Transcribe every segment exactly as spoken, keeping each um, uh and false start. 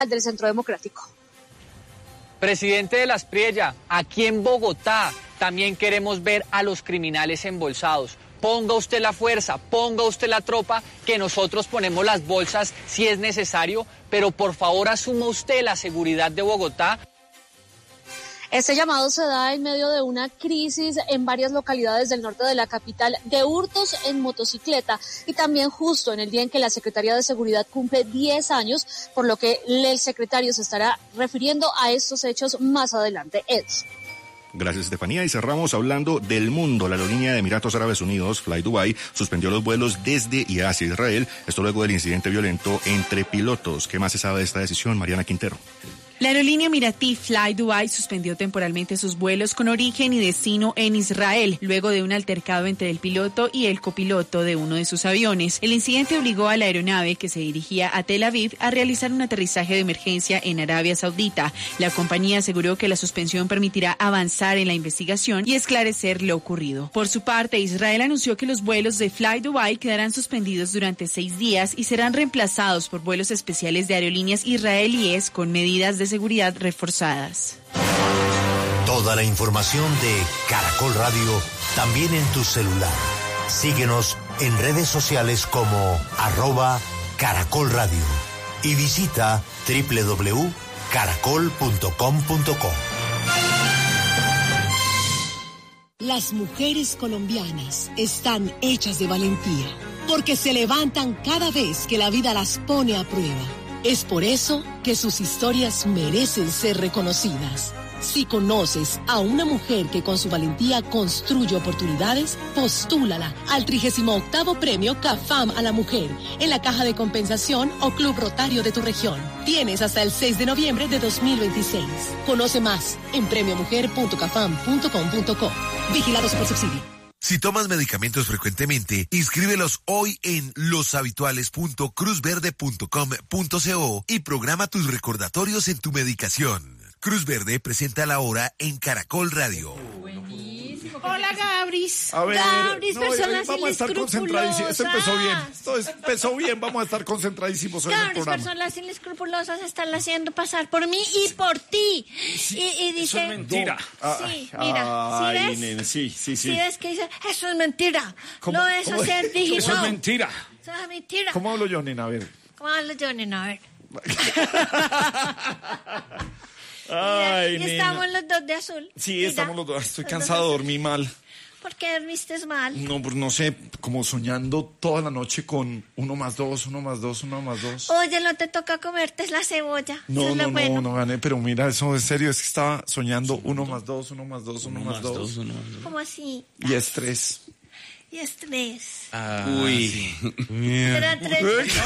del Centro Democrático. Presidente de las Priella, aquí en Bogotá también queremos ver a los criminales embolsados. Ponga usted la fuerza, ponga usted la tropa, que nosotros ponemos las bolsas si es necesario, pero por favor asuma usted la seguridad de Bogotá. Este llamado se da en medio de una crisis en varias localidades del norte de la capital de hurtos en motocicleta y también justo en el día en que la Secretaría de Seguridad cumple diez años, por lo que el secretario se estará refiriendo a estos hechos más adelante. Ed. Gracias, Estefanía. Y cerramos hablando del mundo. La aerolínea de Emiratos Árabes Unidos, Fly Dubai, suspendió los vuelos desde y hacia Israel. Esto luego del incidente violento entre pilotos. ¿Qué más se sabe de esta decisión, Mariana Quintero? La aerolínea emiratí Fly Dubai suspendió temporalmente sus vuelos con origen y destino en Israel, luego de un altercado entre el piloto y el copiloto de uno de sus aviones. El incidente obligó a la aeronave, que se dirigía a Tel Aviv, a realizar un aterrizaje de emergencia en Arabia Saudita. La compañía aseguró que la suspensión permitirá avanzar en la investigación y esclarecer lo ocurrido. Por su parte, Israel anunció que los vuelos de Fly Dubai quedarán suspendidos durante seis días y serán reemplazados por vuelos especiales de aerolíneas israelíes con medidas de seguridad reforzadas. Toda la información de Caracol Radio también en tu celular. Síguenos en redes sociales como arroba Caracol Radio y visita doble u doble u doble u punto caracol punto com punto co. Las mujeres colombianas están hechas de valentía porque se levantan cada vez que la vida las pone a prueba. Es por eso que sus historias merecen ser reconocidas. Si conoces a una mujer que con su valentía construye oportunidades, postúlala al trigésimo octavo Premio CAFAM a la Mujer en la Caja de Compensación o Club Rotario de tu región. Tienes hasta el seis de noviembre de dos mil veintiséis. Conoce más en premio mujer punto cafam punto com punto co. Vigilado Supersubsidio. Si tomas medicamentos frecuentemente, inscríbelos hoy en loshabituales punto cruz verde punto com punto co y programa tus recordatorios en tu medicación. Cruz Verde presenta la hora en Caracol Radio. Buenísimo. Hola, Gabris. A ver, Gabris, no, personas vamos a estar concentradísimos. Esto empezó bien. Esto empezó bien. Vamos a estar concentradísimos hoy en el Gabris, programa. personas inescrupulosas están haciendo pasar por mí y por ti. Sí, y, y dice... eso es mentira. Sí, mira, Ay, ¿sí ves? nene, sí, sí, sí. ¿Sí ves que dice? Eso es mentira. ¿Cómo? No, eso ¿Cómo? ser dígito. Eso es mentira. Eso es mentira. ¿Cómo hablo yo, nena? A ver. ¿Cómo hablo yo, nena? A ver. Ay, y estamos los dos de azul. Sí, Mira, estamos los dos. Estoy los cansado, dos dormí mal. ¿Por qué dormiste mal? No, pues no sé, como soñando toda la noche con uno más dos, uno más dos, uno más dos. Oye, no te toca comerte la cebolla. No, eso es no, lo no, bueno. no gané, pero mira, eso es serio, es que estaba soñando uno más dos, uno más dos, uno, uno más dos. dos uno más dos. ¿Cómo así? Y es tres. Y es tres. Ah, Uy. Sí. Era tres.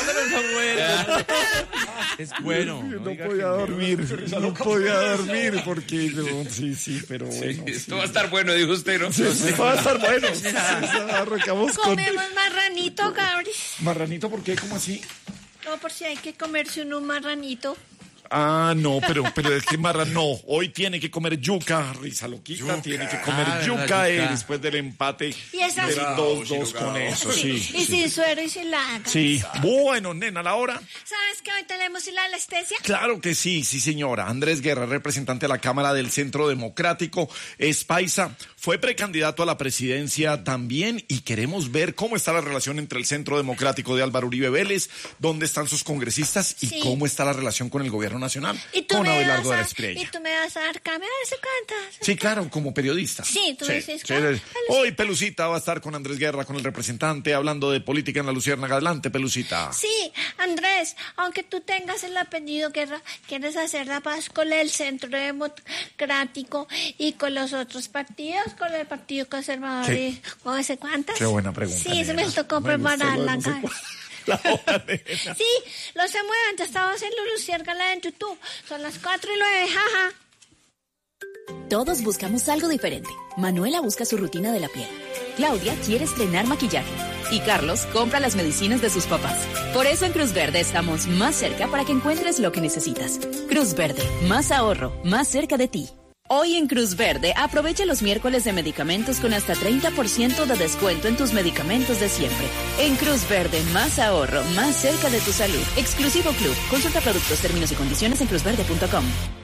Es bueno. No podía dormir, no podía dormir porque no, sí, sí, pero bueno. Sí, sí. esto va a estar bueno, dijo usted, ¿no? Sí, sí, va a estar bueno. Sí, sí, arrancamos con... Comemos marranito, Gabris. ¿Marranito por qué? ¿Cómo así? No, por si hay que comerse uno un marranito. Ah, no, pero, pero es que marran, no. Hoy tiene que comer yuca, risa loquita. Yuca. Tiene que comer Ah, yuca, yuca. eh, después del empate. Y esa del sí. dos dos con eso, sí. Y sí. sin suero y sin laga. Sí. Bueno, nena, la hora. ¿Sabes que hoy tenemos la anestesia? Claro que sí, sí, señora. Andrés Guerra, representante de la Cámara del Centro Democrático, es paisa, fue precandidato a la presidencia también y queremos ver cómo está la relación entre el Centro Democrático de Álvaro Uribe Vélez, dónde están sus congresistas y Sí. cómo está la relación con el gobierno nacional, ¿Y tú, con me Abelardo de vas la a, Espriella. y tú me vas a dar cambio de ese cuentas. Sí, claro, como periodista. Sí, tú dices, sí. claro. Hoy Pelucita va a estar con Andrés Guerra, con el representante, hablando de política en la Luciérnaga. Adelante, Pelucita. Sí, Andrés, aunque tú tengas el apellido Guerra, quieres hacer la paz con el Centro Democrático y con los otros partidos, con el Partido Conservador ¿Qué? y no sé cuántas. Qué buena pregunta. Sí, se nena. me tocó Me gustó preparar lo de la no sé cara. cuál. La hora, nena. Sí, no se muevan, ya estamos en la Luciérnaga en YouTube. Son las cuatro y nueve, jaja. Todos buscamos algo diferente. Manuela busca su rutina de la piel. Claudia quiere estrenar maquillaje. Y Carlos compra las medicinas de sus papás. Por eso en Cruz Verde estamos más cerca para que encuentres lo que necesitas. Cruz Verde, más ahorro, más cerca de ti. Hoy en Cruz Verde, aprovecha los miércoles de medicamentos con hasta treinta por ciento de descuento en tus medicamentos de siempre. En Cruz Verde, más ahorro, más cerca de tu salud. Exclusivo Club. Consulta productos, términos y condiciones en cruz verde punto com.